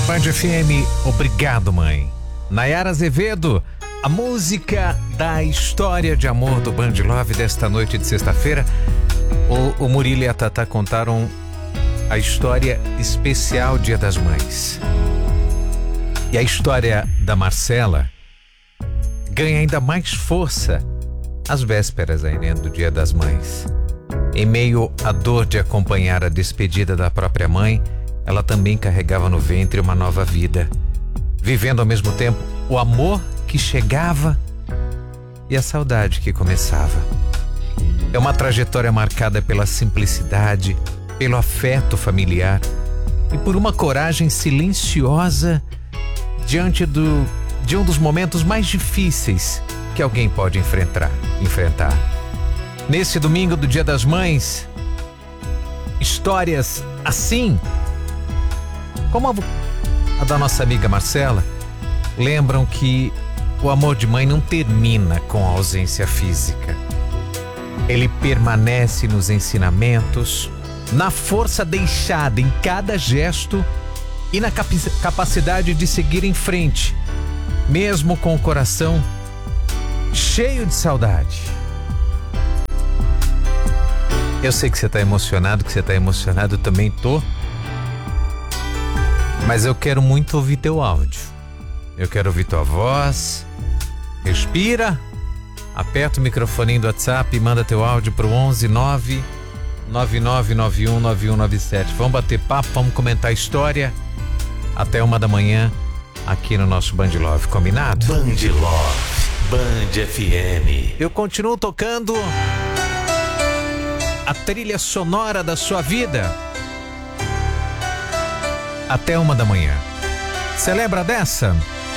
Band FM, obrigado, mãe. Nayara Azevedo, a música da história de amor do Band Love desta noite de sexta-feira. O Murilo e a Tatá contaram a história especial Dia das Mães. E a história da Marcela ganha ainda mais força às vésperas ainda do Dia das Mães. Em meio à dor de acompanhar a despedida da própria mãe, ela também carregava no ventre uma nova vida, vivendo ao mesmo tempo o amor que chegava e a saudade que começava. É uma trajetória marcada pela simplicidade, pelo afeto familiar e por uma coragem silenciosa diante de um dos momentos mais difíceis que alguém pode enfrentar. Nesse domingo do Dia das Mães, histórias assim, como a da nossa amiga Marcela, lembram que o amor de mãe não termina com a ausência física. Ele permanece nos ensinamentos, na força deixada em cada gesto e na capacidade de seguir em frente, mesmo com o coração cheio de saudade. Eu sei que você está emocionado, eu também tô. Mas eu quero muito ouvir teu áudio. Eu quero ouvir tua voz. Respira, aperta o microfoninho do WhatsApp e manda teu áudio pro 11 9 9991 9197. Vamos bater papo, vamos comentar a história até 1 da manhã aqui no nosso Band Love, combinado? Band Love, Band FM. Eu continuo tocando a trilha sonora da sua vida até 1 da manhã. Você lembra dessa?